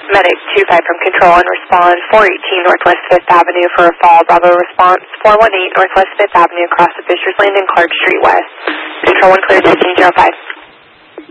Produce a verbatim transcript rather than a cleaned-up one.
Medic two five from Control and respond four eighteen Northwest fifth Avenue for a fall. Bravo response four one eight Northwest fifth Avenue across the Fisher's Landing, Clark Street West. Control one clear fifteen oh five.